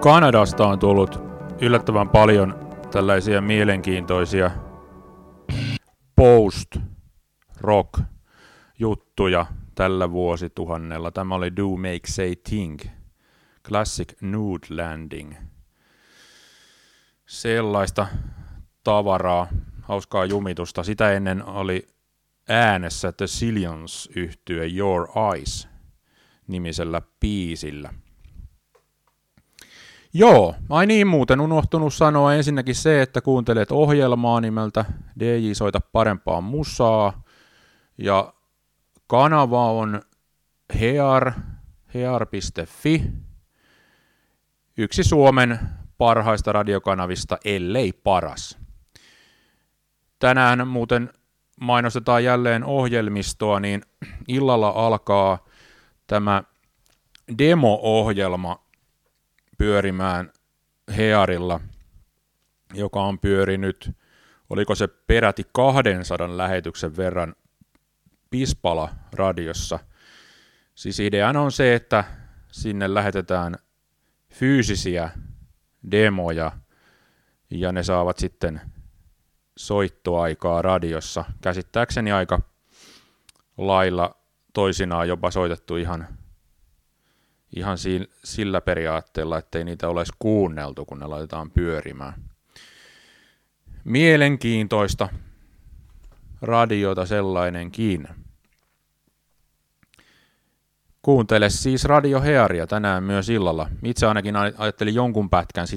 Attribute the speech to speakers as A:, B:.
A: Kanadasta on tullut yllättävän paljon tällaisia mielenkiintoisia post-rock-juttuja tällä vuosituhannella. Tämä oli Do Make Say Think, Classic Nude Landing. Sellaista tavaraa, hauskaa jumitusta. Sitä ennen oli äänessä The Zillions-yhtye Your Eyes nimisellä biisillä. Joo, ai niin, muuten unohtunut sanoa ensinnäkin se, että kuuntelet ohjelmaa nimeltä DJ Soita parempaa musaa, ja kanava on hear.fi, yksi Suomen parhaista radiokanavista, ellei paras. Tänään muuten mainostetaan jälleen ohjelmistoa, niin illalla alkaa tämä demo-ohjelma pyörimään Hearilla, joka on pyörinyt, oliko se peräti 200 lähetyksen verran Pispala-radiossa. Siis ideana on se, että sinne lähetetään fyysisiä demoja ja ne saavat sitten soittoaikaa radiossa. Käsittääkseni aika lailla toisinaan jopa soitettu ihan sillä periaatteella, ettei niitä ole kuunneltu, kun ne laitetaan pyörimään. Mielenkiintoista radiota sellainenkin. Kuuntele siis Radio Hearia tänään myös illalla. Itse ainakin ajattelin jonkun pätkän